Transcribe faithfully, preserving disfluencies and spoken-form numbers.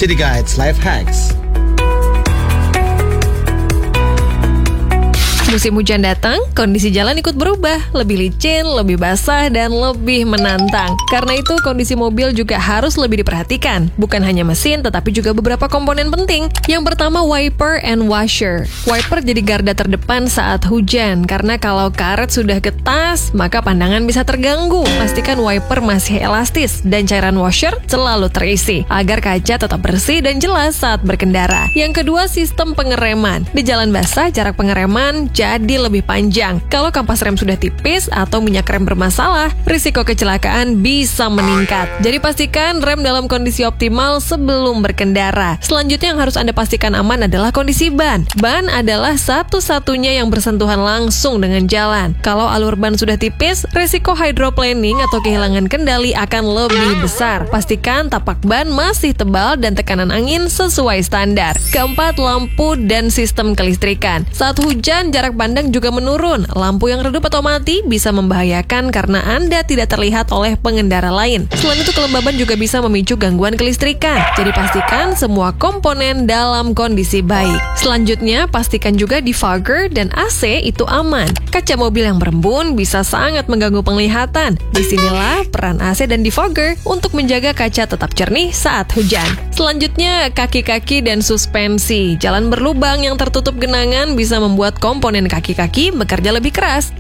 City Guides Life Hacks. Musim hujan datang, kondisi jalan ikut berubah, lebih licin, lebih basah, dan lebih menantang. Karena itu, kondisi mobil juga harus lebih diperhatikan. Bukan hanya mesin, tetapi juga beberapa komponen penting. Yang pertama, wiper and washer. Wiper jadi garda terdepan saat hujan, karena kalau karet sudah getas, maka pandangan bisa terganggu. Pastikan wiper masih elastis, dan cairan washer selalu terisi, agar kaca tetap bersih dan jelas saat berkendara. Yang kedua, sistem pengereman. Di jalan basah, jarak pengereman jadi lebih panjang. Kalau kampas rem sudah tipis atau minyak rem bermasalah, risiko kecelakaan bisa meningkat. Jadi pastikan rem dalam kondisi optimal sebelum berkendara. Selanjutnya yang harus Anda pastikan aman adalah kondisi ban. Ban adalah satu-satunya yang bersentuhan langsung dengan jalan. Kalau alur ban sudah tipis, risiko hydroplaning atau kehilangan kendali akan lebih besar. Pastikan tapak ban masih tebal dan tekanan angin sesuai standar. Keempat, lampu dan sistem kelistrikan. Saat hujan, jarak pandang juga menurun. Lampu yang redup atau mati bisa membahayakan karena Anda tidak terlihat oleh pengendara lain. Selain itu, kelembaban juga bisa memicu gangguan kelistrikan. Jadi pastikan semua komponen dalam kondisi baik. Selanjutnya, pastikan juga defogger dan A C itu aman. Kaca mobil yang berembun bisa sangat mengganggu penglihatan. Disinilah peran A C dan defogger untuk menjaga kaca tetap jernih saat hujan. Selanjutnya, kaki-kaki dan suspensi. Jalan berlubang yang tertutup genangan bisa membuat komponen kaki-kaki bekerja lebih keras.